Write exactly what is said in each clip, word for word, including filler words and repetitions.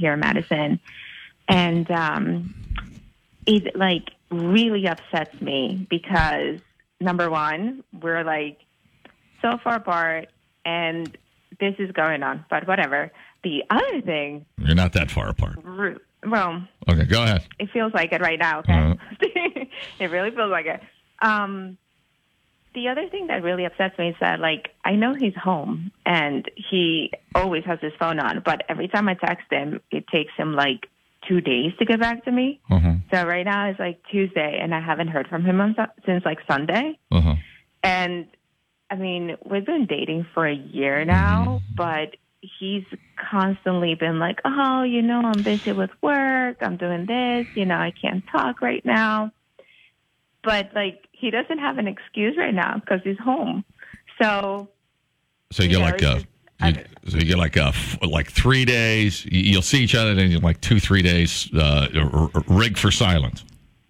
here in Madison. And um, it, like, really upsets me because, number one, we're, like, so far apart, and this is going on. But whatever. The other thing... You're not that far apart. Well... Okay, go ahead. It feels like it right now, okay? Uh, it really feels like it. Um... The other thing that really upsets me is that, like, I know he's home and he always has his phone on, but every time I text him, it takes him, like, two days to get back to me. Uh-huh. So right now it's, like, Tuesday, and I haven't heard from him on, since, like, Sunday. Uh-huh. And, I mean, we've been dating for a year now, mm-hmm. but he's constantly been like, oh, you know, I'm busy with work. I'm doing this. You know, I can't talk right now. But, like, he doesn't have an excuse right now because he's home. So, so you get like a, you, so you get like a, like three days. You'll see each other, then you like two, three days. Uh, r- r- rig for silence.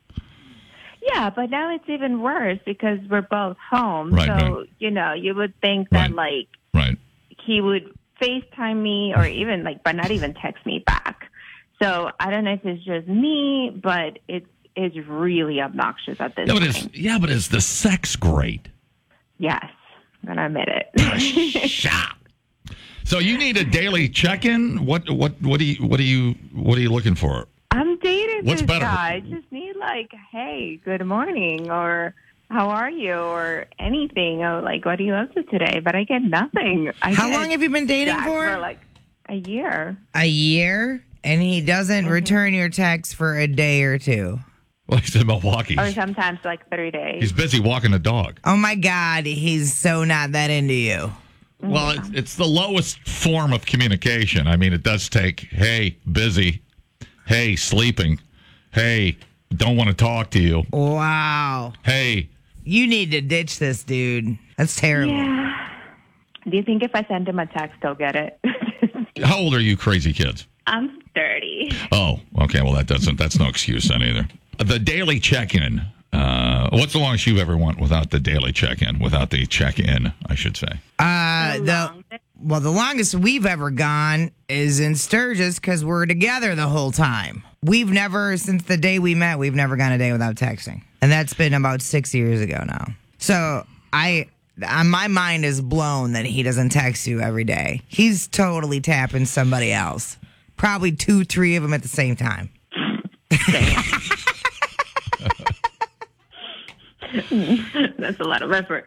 Yeah, but now it's even worse because we're both home. Right, so right. you know, you would think that right. like right. he would FaceTime me or even like, but not even text me back. So I don't know if it's just me, but it's. is really obnoxious at this yeah, but point. Is, yeah, but is the sex great? Yes, I'm going to admit it. Shot. So you need a daily check-in? What what what do you what are you what are you looking for? I'm dating What's this better? guy. I just need like, hey, good morning, or how are you, or anything, or like, what are you up to today? But I get nothing. I how get long have you been dating for? For like a year. A year? And he doesn't mm-hmm. return your text for a day or two? Well, he's in Milwaukee. Or sometimes like three days. He's busy walking a dog. Oh, my God. He's so not that into you. Well, it's, it's the lowest form of communication. I mean, it does take, hey, busy. Hey, sleeping. Hey, don't want to talk to you. Wow. Hey. You need to ditch this, dude. That's terrible. Yeah. Do you think if I send him a text, he'll get it? How old are you crazy kids? I'm thirty. Oh, okay. Well, that doesn't, that's no excuse then either. The daily check-in. Uh, what's the longest you've ever went without the daily check-in? Without the check-in, I should say. Uh, the well, the longest we've ever gone is in Sturgis because we're together the whole time. We've never, since the day we met, we've never gone a day without texting, and that's been about six years ago now. So I, uh, my mind is blown that he doesn't text you every day. He's totally tapping somebody else, probably two, three of them at the same time. That's a lot of effort.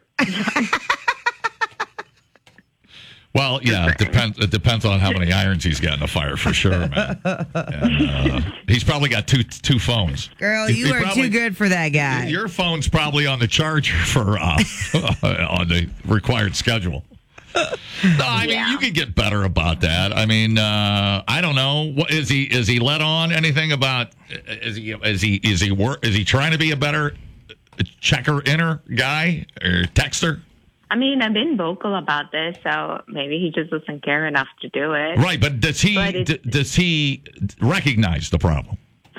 Well, yeah, it depends. It depends on how many irons he's got in the fire, for sure, man. And, uh, he's probably got two two phones. Girl, he, you he are probably, too good for that guy. Your phone's probably on the charger for uh, on the required schedule. No, I mean, yeah. You could get better about that. I mean, uh, I don't know. What is he? Is he let on anything about? Is he? Is he? Is he? Work? Is he trying to be a better checker inner guy or texter? I mean, I've been vocal about this, so maybe he just doesn't care enough to do it. Right, but does he? D- does he recognize the problem?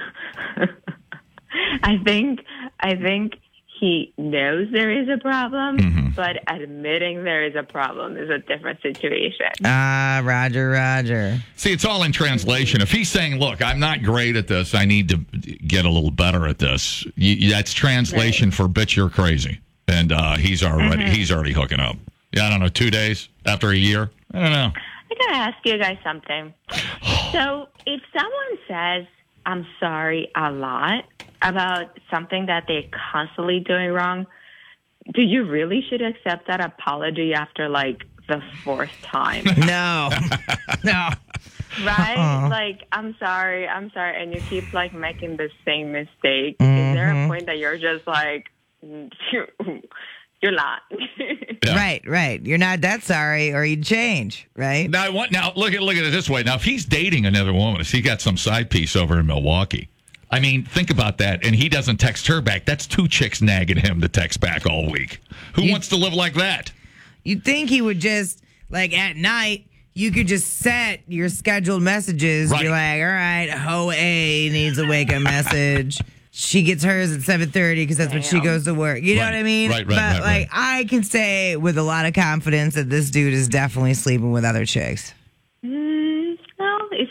I think. I think. He knows there is a problem, mm-hmm. but admitting there is a problem is a different situation. Ah, Roger, Roger. See, it's all in translation. If he's saying, look, I'm not great at this, I need to get a little better at this, you, that's translation right. for bitch, you're crazy. And uh, he's already mm-hmm. he's already hooking up. Yeah, I don't know, two days after a year? I don't know. I got to ask you guys something. So if someone says, I'm sorry a lot, about something that they're constantly doing wrong, do you really should accept that apology after like the fourth time? No, no. Right? Uh-uh. Like, I'm sorry, I'm sorry, and you keep like making the same mistake. Mm-hmm. Is there a point that you're just like, you're not? Yeah. Right, right. You're not that sorry, or you'd change, right? Now, what, now look at look at it this way. Now, if he's dating another woman, if he got some side piece over in Milwaukee. I mean, think about that. And he doesn't text her back. That's two chicks nagging him to text back all week. Who you, wants to live like that? You'd think he would just, like, at night, you could just set your scheduled messages. Right. You're like, all right, Ho A needs a wake-up message. She gets hers at seven thirty because that's Damn. when she goes to work. You know right. what I mean? Right, right, but, right, like, right. I can say with a lot of confidence that this dude is definitely sleeping with other chicks. Mm, well, if he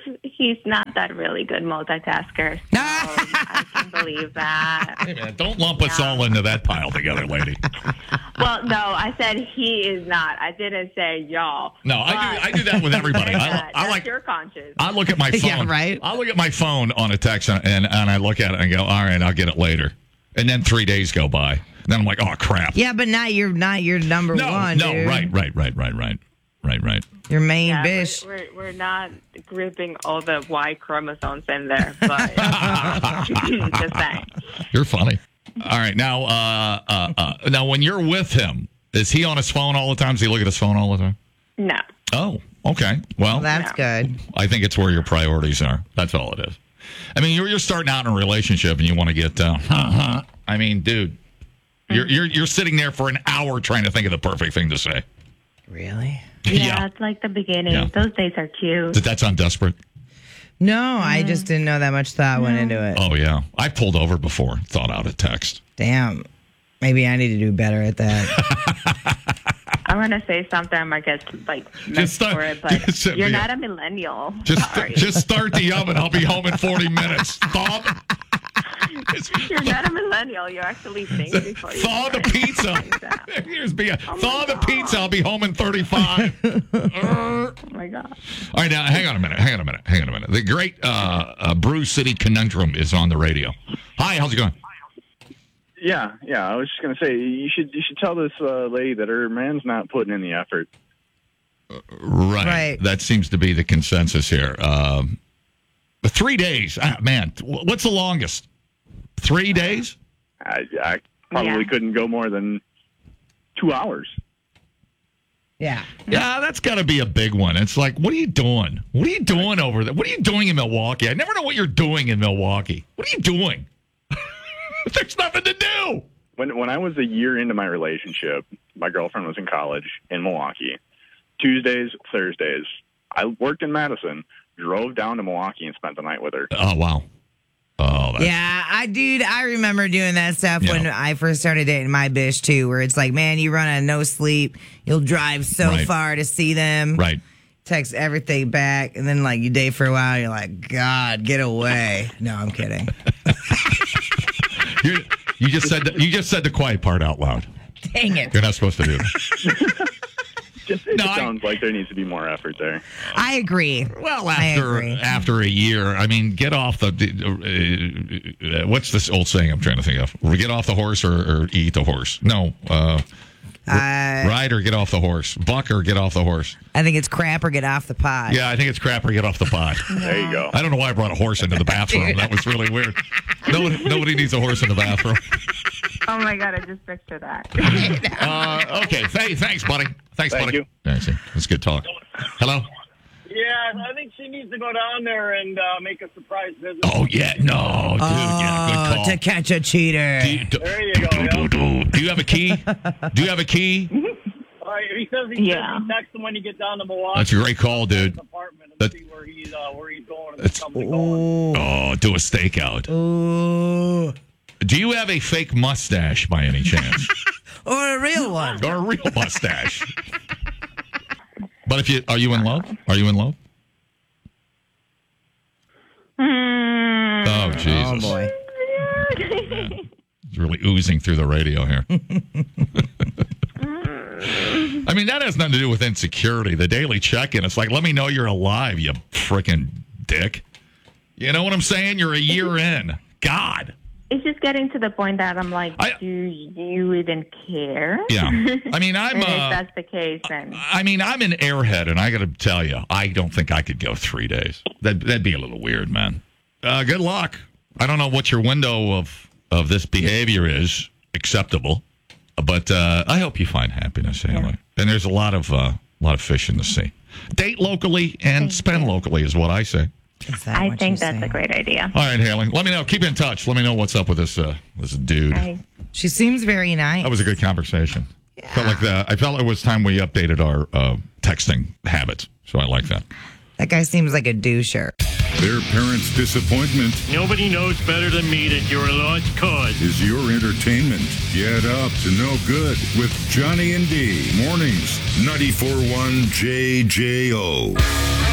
he's not that really good multitasker. So I can believe that. Hey, man, don't lump us all into that pile together, lady. Well, no, I said he is not. I didn't say y'all. No, I do, I do that with everybody. I, That, I that's like. your conscience. I look at my phone. Yeah, right. I look at my phone on a text and, and and I look at it and go, all right, I'll get it later. And then three days go by. And then I'm like, oh crap. Yeah, but not your not your number No, one. no, dude. right, right, right, right, right, right, right. Your main Yeah, bish. we're, we're, we're not gripping all the Y chromosomes in there, but just saying. You're funny. All right, now, uh, uh, uh, now when you're with him, is he on his phone all the time? Does he look at his phone all the time? No. Oh, okay. Well, That's good. I think it's where your priorities are. That's all it is. I mean, you're you're starting out in a relationship and you want to get. Uh, I mean, dude, you're you're you're sitting there for an hour trying to think of the perfect thing to say. Really? Yeah, Yeah. it's like the beginning. Yeah. Those days are cute. Did that sound desperate? No, I just didn't know that much thought went into it. Oh yeah, I pulled over before, thought out a text. Damn. Maybe I need to do better at that. I'm going to say something. I might get like messed start- for it, but just set you're me not up. a millennial. Just Sorry. just start the oven. I'll be home in forty minutes. Thaw, You're not a millennial. You actually think before you thaw the start. pizza. Here's be a, Oh my thaw the God. pizza. I'll be home in thirty-five. Oh my God. All right, now hang on a minute. Hang on a minute. Hang on a minute. The great uh, uh, Brew City Conundrum is on the radio. Hi, how's it going? Yeah, yeah. I was just gonna say you should you should tell this uh, lady that her man's not putting in the effort. Right. Right. That seems to be the consensus here. Um, but three days, ah, man. What's the longest? Three days? I, I probably Yeah. couldn't go more than two hours. Yeah. Yeah, that's got to be a big one. It's like, what are you doing? What are you doing over there? What are you doing in Milwaukee? I never know what you're doing in Milwaukee. What are you doing? There's nothing to do. When when I was a year into my relationship, my girlfriend was in college in Milwaukee. Tuesdays, Thursdays, I worked in Madison, drove down to Milwaukee and spent the night with her. Oh, wow. Oh, that's, Yeah, I dude, I remember doing that stuff Yeah. when I first started dating my bish too, where it's like, man, you run on no sleep, you'll drive so Right. far to see them, right. text everything back, and then like you date for a while, you're like, God, get away. No, I'm kidding. You you just said the, you just said the quiet part out loud. Dang it. You're not supposed to do that. Just it No, just I- sounds like there needs to be more effort there. I agree. Well, I after agree. after a year, I mean, get off the. Uh, uh, what's this old saying I'm trying to think of? Get off the horse or, or eat the horse? No. Uh, Uh, ride or get off the horse. Buck or get off the horse. I think it's crap or get off the pod. Yeah, I think it's crap or get off the pod. There you go. I don't know why I brought a horse into the bathroom. That was really weird. Nobody, nobody needs a horse in the bathroom. Oh my God, I just pictured that. Uh, okay, Th- thanks, buddy. Thanks, Thank buddy. you. Thanks. That's good talk. Hello? Yeah, I think she needs to go down there and uh, make a surprise visit. Oh, yeah. No, dude. yeah, good Oh, call. to catch a cheater. Do you, do, There you go, do, yeah. do, do. Do you have a key? Do you have a key? All right, he says he, Yeah. says he texts him when you get down to Milwaukee. That's a great call, dude. His apartment and That- see where he's uh, where he's going and That's- something going. Ooh. Oh, do a stakeout. Ooh. Do you have a fake mustache by any chance? Or a real one. Or a real mustache? But if you are you in love? Are you in love? Hmm. Oh Jesus! Oh, boy. It's really oozing through the radio here. I mean, that has nothing to do with insecurity. The daily check-in. It's like, let me know you're alive, you freaking dick. You know what I'm saying? You're a year in. God. It's just getting to the point that I'm like, I- do you even care? Yeah. I mean, I'm. And if Uh, that's the case, then I mean, I'm an airhead, and I got to tell you, I don't think I could go three days. That that'd be a little weird, man. Uh, good luck. I don't know what your window of of this behavior is acceptable, but uh, I hope you find happiness, Haley. And there's a lot of uh, lot of fish in the sea. Date locally and spend locally is what I say. Is that I what think you that's say? a great idea. All right, Haley. Let me know. Keep in touch. Let me know what's up with this uh, this dude. I, She seems very nice. That was a good conversation. Felt like that. I felt it was time we updated our uh, texting habits. So I like that. That guy seems like a doucher. Their parents' disappointment Nobody knows better than me that you're a lost cause. is your entertainment. Get up to no good with Johnny and D. Mornings, ninety-four point one J J O.